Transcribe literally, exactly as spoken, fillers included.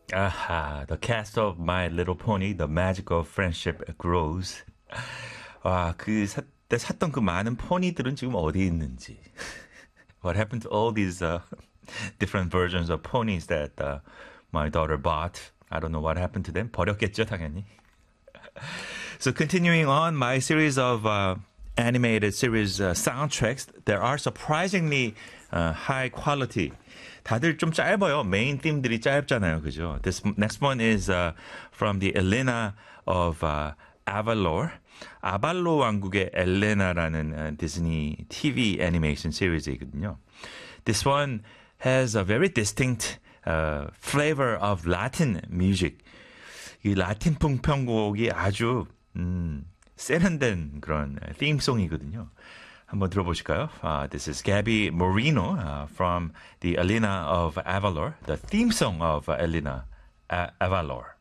아하, the cast of My Little Pony, The Magic of Friendship Grows. 와, 그 사, 때 샀던 그 많은 포니들은 지금 어디 있는지. What happened to all these uh, different versions of ponies that uh, my daughter bought? I don't know what happened to them. 버렸겠죠, 당연히. So continuing on my series of uh, animated series uh, soundtracks, there are surprisingly uh, high quality. 다들 좀 짧아요. 메인 팀들이 짧잖아요, 그죠? This next one is uh, from the Elena of uh, Avalor. 아발로 왕국의 엘레나라는 uh, 디즈니 티비 애니메이션 시리즈이거든요. This one has a very distinct uh, flavor of Latin music. 이 라틴 풍편곡이 아주 음, 세련된 그런 팀송이거든요. 한번 들어보실까요? Uh, this is Gabby Moreno uh, from the Elena of Avalor, the theme song of uh, Elena uh, Avalor.